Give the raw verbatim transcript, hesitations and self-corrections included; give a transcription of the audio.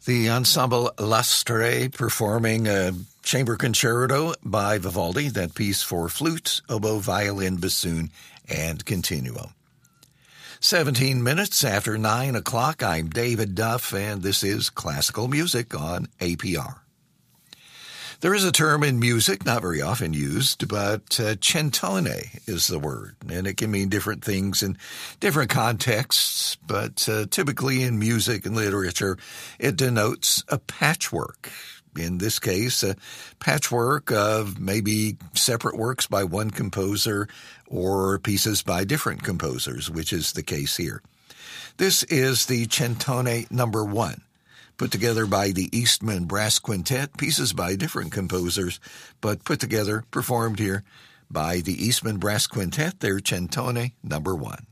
The Ensemble Lastre performing a chamber concerto by Vivaldi, that piece for flute, oboe, violin, bassoon, and continuo. seventeen minutes after nine o'clock, I'm David Duff, and this is Classical Music on A P R. There is a term in music, not very often used, but uh, centone is the word, and it can mean different things in different contexts, but uh, typically in music and literature, it denotes a patchwork. In this case, a patchwork of maybe separate works by one composer or pieces by different composers, which is the case here. This is the centone number one, put together by the Eastman Brass Quintet, pieces by different composers, but put together, performed here by the Eastman Brass Quintet, their centone number one.